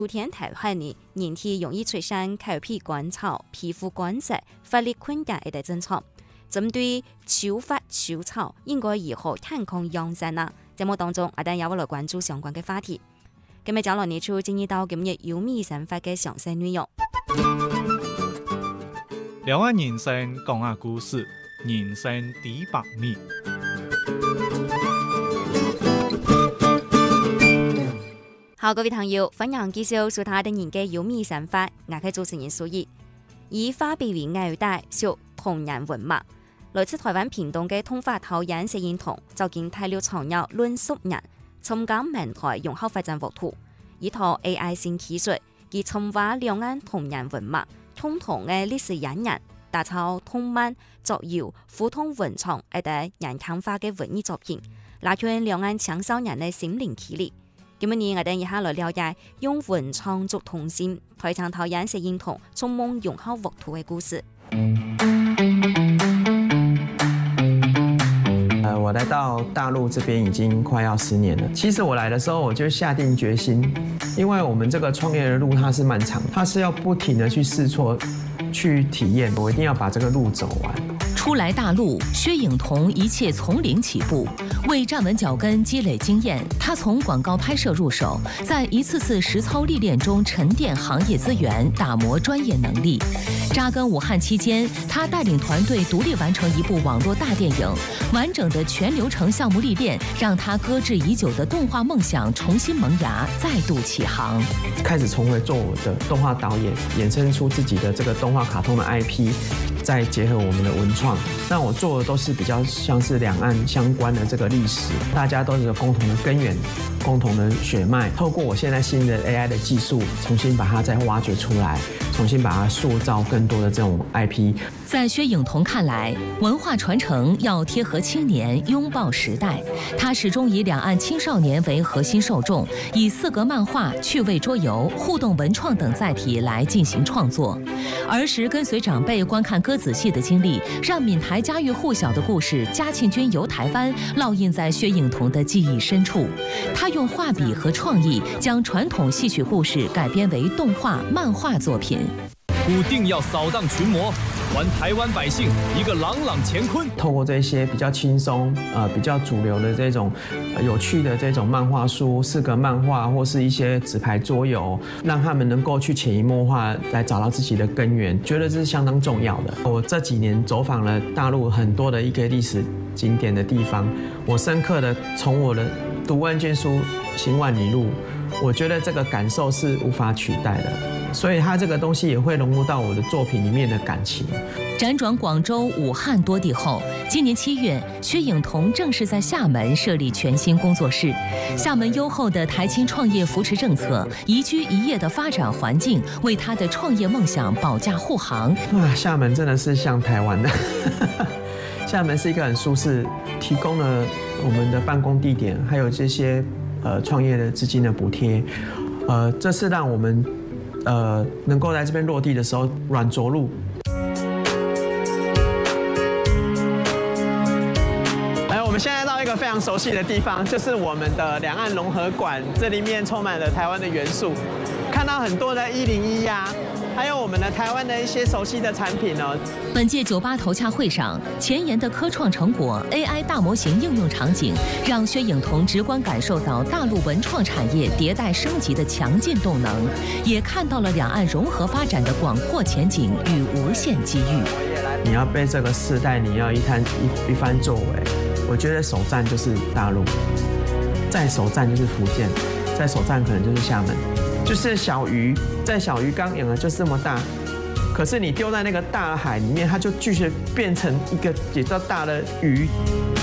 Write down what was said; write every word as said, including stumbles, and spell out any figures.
秋天太寒呢，人體容易出現口皮乾燥、皮膚乾澀、發力困難一類症狀。針對秋發秋燥，應該如何健康養生呢？節目當中，我哋也會來關注相關嘅話題。今日講落呢處，進入到今日有米生活嘅詳細內容。 兩岸人生講下故事，人生第百米。 好，各位朋友，歡迎繼續收睇我哋嘅有米生活，我係主持人蘇怡。以花臂為偶帶，屬童人文物。來自台灣屏東嘅通化頭人石英童，就見大陸藏有論述人，參加文台融合發展沃土，依套 A I 新技術，以參化兩岸童人文物，共同嘅歷史引人，打造通漫、作謠、互通文創一啲人間化嘅文藝作品，拉近兩岸青少年嘅心靈距離。今日我哋一下來了解用文創做童心，台場頭人石英童從夢融合沃土嘅故事。 呃，我來到大陸這邊已經快要十年了。其實我來的時候，我就下定決心，因為我們這個創業的路它是漫長，它是要不停的去試錯、去體驗，我一定要把這個路走完。 初來大陸，薛穎彤一切從零起步，為站穩腳跟積累經驗。他從廣告拍攝入手，在一次次實操歷練中沉澱行業資源，打磨專業能力。扎根武漢期間，他帶領團隊獨立完成一部網絡大電影，完整的全流程項目歷練，讓他擱置已久的動畫夢想重新萌芽，再度起航。 開始重回做我的動畫導演，衍生出自己的這個動畫卡通的 I P。再結合我們的文創，那我做的都是比較像是兩岸相關的這個歷史，大家都是有共同的根源、共同的血脈。透過我現在新的 A I 的技術，重新把它再挖掘出來，重新把它塑造更多的這種 I P。 在薛穎彤看來，文化傳承要貼合青年，擁抱時代。他始終以兩岸青少年為核心受眾，以四格漫畫、趣味桌遊、互動文創等載體來進行創作。兒時跟隨長輩觀看歌仔戲的經歷，讓閩台家喻戶曉的故事《嘉慶君遊台灣》烙印在薛穎彤的記憶深處。他用畫筆和創意，將傳統戲曲故事改編為動畫、漫畫作品。 固定要掃蕩群魔，還台灣百姓一個朗朗乾坤。 透過這些比較輕鬆、呃比較主流的這種、呃、有趣的這種漫畫書、四格漫畫或是一些紙牌桌遊，讓他們能夠去潛移默化來找到自己的根源，覺得這是相當重要的。我這幾年走訪了大陸很多的一個歷史景點的地方，我深刻的從我的讀萬卷書行萬里路，我覺得這個感受是無法取代的。所以它這個東西也會融入到我的作品裡面的感情。 輾轉廣州、武漢多地後，今年七月，薛穎彤正式在廈門設立全新工作室。廈門優厚的台青創業扶持政策、宜居宜業的發展環境，為他的創業夢想保駕護航。 哇，廈門真的是像台灣的，廈門是一個很舒適，提供了我們的辦公地點，還有這些呃創業的資金的補貼，呃，這是讓我們。呃，能夠在這邊落地的時候軟着陸。哎，我們現在到一個非常熟悉的地方，就是我們的兩岸融合館，這裡面充滿了台灣的元素，看到很多的一零一呀，還有我們的台灣的一些熟悉的產品哦。 本屆九八頭洽會上，前沿的科創成果、A I 大模型應用場景，讓薛穎彤直觀感受到大陸文創產業迭代升級的強勁動能，也看到了兩岸融合發展的廣闊前景與無限機遇。 你要被這個世代，你要一攤一一番作為。我覺得首站就是大陸，再首站就是福建，再首站可能就是廈門。就是小魚在小魚缸養了就是這麼大，可是你丟在那個大海裡面，它就繼續變成一個比較大的魚。